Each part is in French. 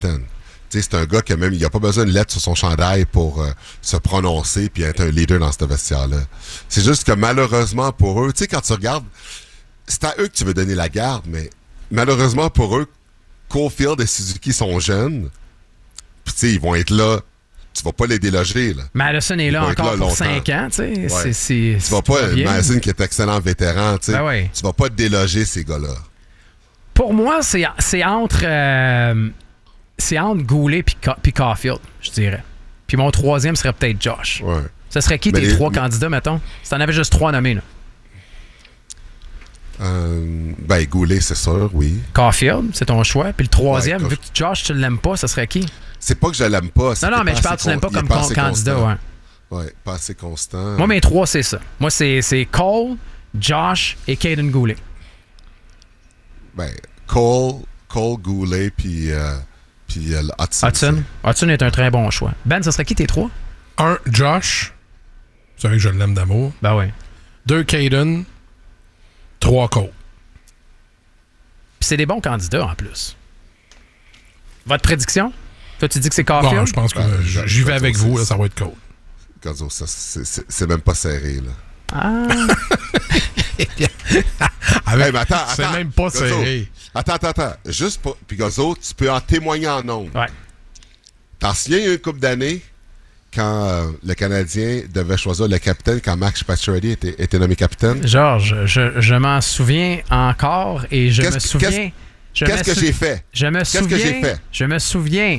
C'est un gars qui il n'a pas besoin de lettre sur son chandail pour se prononcer puis être un leader dans ce vestiaire-là. C'est juste que malheureusement pour eux, quand tu regardes, c'est à eux que tu veux donner la garde, mais malheureusement pour eux, Caulfield et Suzuki sont jeunes. Puis ils vont être là. Tu vas pas les déloger. Là. Madison est là encore pour 5 ans. Tu vas pas, Madison qui est excellent vétéran, tu vas pas te déloger ces gars-là. Pour moi, c'est entre Goulet puis Caulfield, je dirais. Puis mon troisième serait peut-être Josh. Ouais. Ce serait qui tes trois candidats, mettons? Si t'en avais juste 3 nommés, là. Goulet, c'est sûr, oui. Caulfield, c'est ton choix. Puis le troisième, vu que Josh, tu l'aimes pas, ce serait qui? C'est pas que je l'aime pas. Non, mais je parle, tu l'aimes pas comme candidat, ouais. Ouais, pas assez constant. Moi, mes 3, c'est ça. Moi, c'est Cole, Josh et Caden Goulet. Cole, Goulet, puis Hudson. Hudson est un très bon choix. Ben, ce serait qui tes 3? 1, Josh. Vous savez que je l'aime d'amour. Ben oui. 2, Caden. 3, Cole. Puis c'est des bons candidats, en plus. Votre prédiction? Toi, tu dis que c'est Caulfield? Non, je pense que j'y vais avec vous, là, ça va être Cole. Gonzo, c'est même pas serré, là. Ah! Mais attends, c'est même pas Gonzo, serré. Attends. Juste pour... Puis Gonzo, tu peux en témoigner en nombre. Ouais. T'en souviens, il y a une couple d'années, quand le Canadien devait choisir le capitaine, quand Max Pacioretty était nommé capitaine? Georges, je m'en souviens encore et je me souviens... Qu'est-ce que j'ai fait? Je me souviens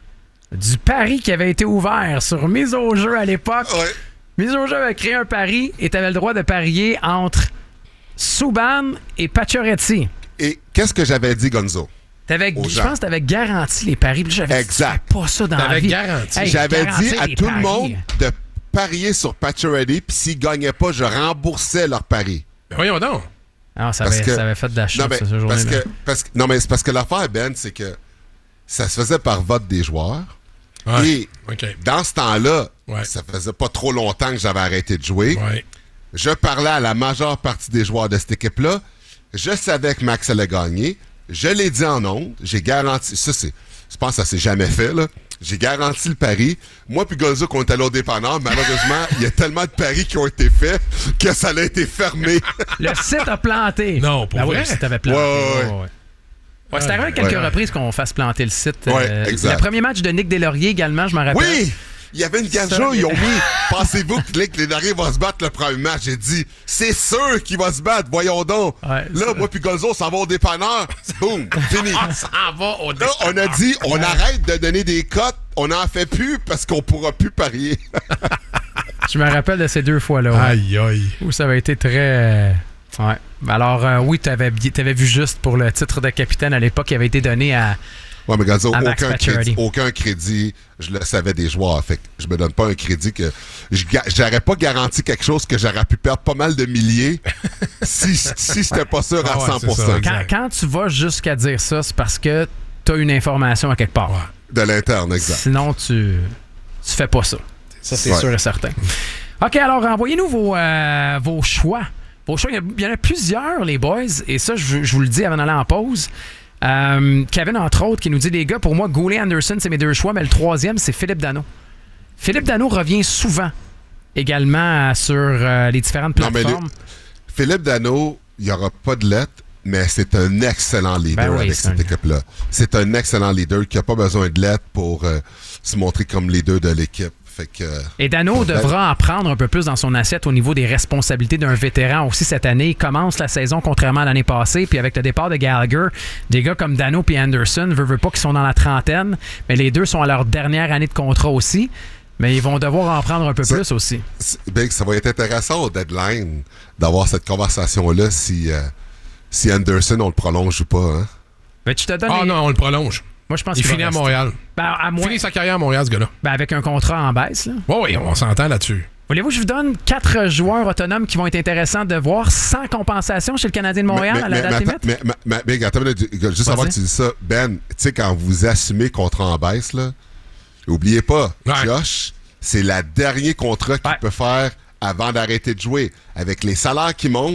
du pari qui avait été ouvert sur Mise au jeu à l'époque. Ouais. Mise au jeu avait créé un pari et tu avais le droit de parier entre Subban et Pacioretty. Et qu'est-ce que j'avais dit, Gonzo? Je pense que tu avais garanti les paris. Exact. Pas ça dans la vie. Garanti. J'avais dit à tout le monde de parier sur Pacioretty, puis s'ils gagnaient pas, je remboursais leur pari. Mais voyons donc. Ah, ça avait fait de la chute, ce journée-là. Non, mais c'est parce que l'affaire, Ben, c'est que ça se faisait par vote des joueurs. Ouais. Et dans ce temps-là, ça faisait pas trop longtemps que j'avais arrêté de jouer. Ouais. Je parlais à la majeure partie des joueurs de cette équipe-là. Je savais que Max allait gagner. Je l'ai dit en ondes. J'ai garanti... Je pense que ça s'est jamais fait, là. J'ai garanti le pari. Moi puis Gonzo, quand on était allé au dépanneur, malheureusement, il y a tellement de paris qui ont été faits que ça a été fermé. Le site a planté. Non, pour vrai? Oui, le site avait planté. Ouais, c'était arrivé à quelques reprises qu'on fasse planter le site. Exact. Le premier match de Nick Deslauriers également, je m'en rappelle. Oui! Il y avait une gageure, ils ont mis « Pensez-vous que Nick Deslauriers va se battre le premier match? » J'ai dit « C'est sûr qu'il va se battre, voyons donc! Ouais, » Là, moi puis Gonzo, on s'en va au dépanneur. Boum, fini. On s'en va au dépanneur. Là, on a dit « On arrête de donner des cotes, on n'en fait plus parce qu'on pourra plus parier. » Je me rappelle de ces 2 fois-là. Aïe, aïe. Où ça avait été très... Ouais. Alors, oui, t'avais vu juste pour le titre de capitaine à l'époque qui avait été donné à... Ouais, mais Gonzo, aucun crédit, je le savais des joueurs. Fait que je me donne pas un crédit que... J'aurais pas garanti quelque chose que j'aurais pu perdre pas mal de milliers si j'étais pas sûr à 100%. Quand tu vas jusqu'à dire ça, c'est parce que t'as une information à quelque part. Ouais. De l'interne, exact. Sinon, tu fais pas ça. Ça, c'est sûr et certain. OK, alors, envoyez-nous vos choix. Vos choix, il y en a plusieurs, les boys, et ça, je vous le dis avant d'aller en pause. Kevin, entre autres, qui nous dit, les gars, pour moi, Goulet Anderson, c'est mes 2 choix, mais le troisième, c'est Philippe Danault. Philippe Danault revient souvent également sur les différentes plateformes. Philippe Danault, il n'y aura pas de lettre, mais c'est un excellent leader avec cette équipe-là. C'est un excellent leader qui n'a pas besoin de lettre pour se montrer comme leader de l'équipe. Et Danault devra en prendre un peu plus dans son assiette au niveau des responsabilités d'un vétéran aussi cette année. Il commence la saison contrairement à l'année passée. Puis avec le départ de Gallagher, des gars comme Danault et Anderson, veut pas qu'ils sont dans la trentaine, mais les deux sont à leur dernière année de contrat aussi. Mais ils vont devoir en prendre un peu plus aussi. Ça va être intéressant au deadline d'avoir cette conversation-là si Anderson, on le prolonge ou pas. Hein? Mais tu te donnes non, on le prolonge. Moi, je pense il finit à Montréal. Il finit sa carrière à Montréal, ce gars-là. Avec un contrat en baisse. Là. Oui, on s'entend là-dessus. Voulez-vous que je vous donne 4 joueurs autonomes qui vont être intéressants de voir sans compensation chez le Canadien de Montréal à la date limite? Mais attends, juste avant que tu dises ça, Ben, tu sais, quand vous assumez contrat en baisse, là, n'oubliez pas, Josh, c'est le dernier contrat qu'il peut faire avant d'arrêter de jouer. Avec les salaires qui montent,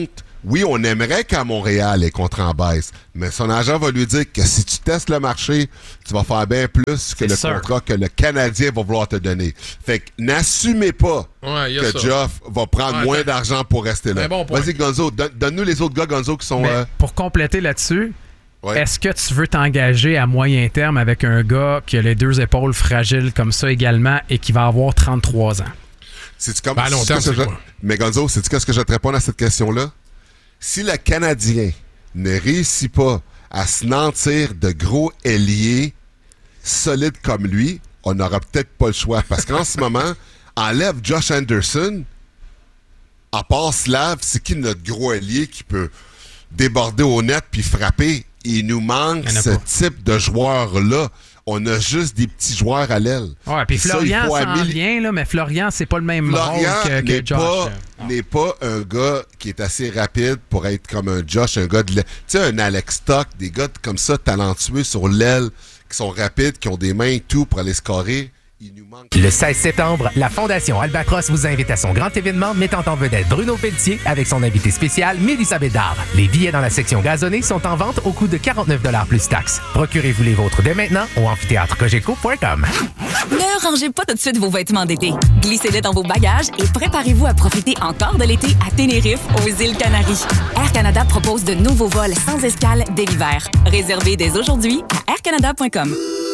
Oui, on aimerait qu'à Montréal, les contrats en baisse, mais son agent va lui dire que si tu testes le marché, tu vas faire bien plus que le contrat que le Canadien va vouloir te donner. Fait que n'assumez pas que Geoff va prendre moins d'argent pour rester là. Bon, vas-y, Gonzo, donne-nous les autres gars, Gonzo, qui sont... Pour compléter là-dessus, est-ce que tu veux t'engager à moyen terme avec un gars qui a les deux épaules fragiles comme ça également et qui va avoir 33 ans? À long terme, mais Gonzo, sais-tu qu'est-ce que je vais te répondre à cette question-là? Si le Canadien ne réussit pas à se nantir de gros ailiers solides comme lui, on n'aura peut-être pas le choix. Parce qu'en ce moment, enlève Josh Anderson, à part Slav, c'est qui notre gros ailier qui peut déborder au net puis frapper? Il nous manque ce type de joueur-là. On a juste des petits joueurs à l'aile. Ouais, puis Florian s'en vient, là, mais Florian, c'est pas le même rôle que Josh. N'est pas un gars qui est assez rapide pour être comme un Josh, un gars de l'aile. Tu sais, un Alex Stock, des gars comme ça, talentueux sur l'aile, qui sont rapides, qui ont des mains et tout pour aller scorer. Il nous manque... Le 16 septembre, la Fondation Albatros vous invite à son grand événement mettant en vedette Bruno Pelletier avec son invité spécial, Mélissa Bédard. Les billets dans la section gazonnée sont en vente au coût de 49 $ plus taxes. Procurez-vous les vôtres dès maintenant au amphithéâtrecogeco.com. Ne rangez pas tout de suite vos vêtements d'été. Glissez-les dans vos bagages et préparez-vous à profiter encore de l'été à Tenerife, aux îles Canaries. Air Canada propose de nouveaux vols sans escale dès l'hiver. Réservez dès aujourd'hui à aircanada.com.